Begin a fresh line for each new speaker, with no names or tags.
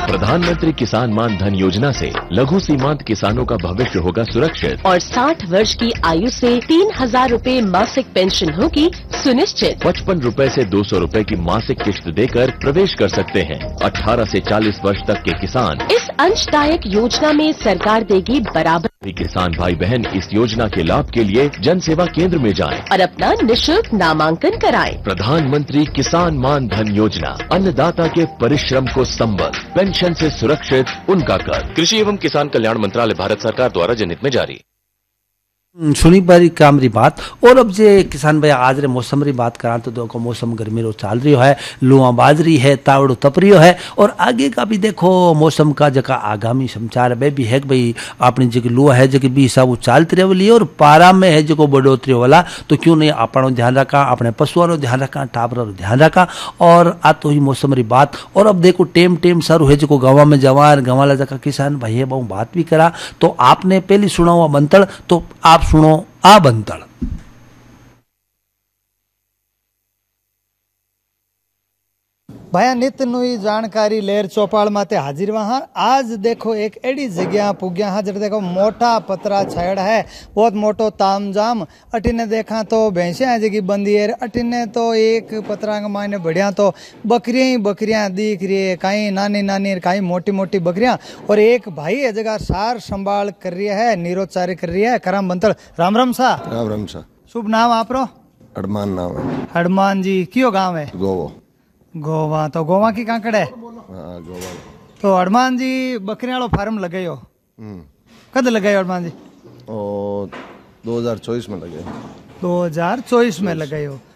प्रधानमंत्री किसान मान धन योजना से लघु सीमांत किसानों का भविष्य होगा सुरक्षित
और 60 वर्ष की आयु से 3,000 रूपए मासिक पेंशन होगी सुनिश्चित।
55 रूपए से 200 रूपए की मासिक किश्त देकर प्रवेश कर सकते हैं 18 से 40 वर्ष तक के किसान।
इस अंशदायक योजना में सरकार देगी बराबर।
किसान भाई बहन इस योजना के लाभ के लिए जन सेवा केंद्र में जाएं
और अपना निशुल्क नामांकन कराएं।
प्रधानमंत्री किसान मान धन योजना अन्नदाता के परिश्रम को संबल, पेंशन से सुरक्षित उनका कर। कृषि एवं किसान कल्याण मंत्रालय, भारत सरकार द्वारा जनहित में जारी।
सुनी बारी कामरी बात। और अब जे किसान भाई आज रे मौसम री बात करा तो देखो मौसम गर्मी रो चाल रही है, लुआ बाजरी है, तावड़ो तपरियो है। और आगे का भी देखो मौसम का जका आगामी समाचार बे भी है कि भाई अपनी जगह लुआ है जगह भी हिसाब चालती रहे वाली और पारा में है जो बढ़ोतरी वाला, तो क्यों नहीं अपनो ध्यान रखा, अपने पशुओं रो ध्यान रखा, टाबर रो ध्यान रखा। और आ तो ही मौसम री बात। और अब देखो टेम टेम सारू है जो गाँव में जवान गंवाला जका किसान भाई है बहु बात भी करा। तो आपने पहली सुना हुआ बंतड़, तो आप सुनो आ बंतड़।
भाया नित नुई जानकारी लेर चौपाल माते हाजिर वहां। आज देखो एक एडी जगह पुग्या हाँ जब देखो मोटा पतरा छायड़ है, बहुत मोटो तामजाम। अटिने देखा तो भैंसिया जगी बंदी है, अटिने तो एक पतरा के मायने बढ़िया तो बकरियां ही बकरियां दिख रही है, कहीं नानी नानी कहीं मोटी मोटी बकरियां। और एक भाई है जगह सार संभाल कर रही है, नीरोचारी कर रही है। करम बंतड़ राम राम सा।
राम राम सा।
शुभ नाम आप रो?
हनुमान नाम है।
हनुमान जी कियो गाँव है?
गोवा।
गोवा तो गोवा की कांकड़ है।
हाँ गोवा।
तो हनुमान जी बकरियां वाला फार्म लगायो कद लगायो हनुमान जी?
2024 में लगे।
2024 में लगायो।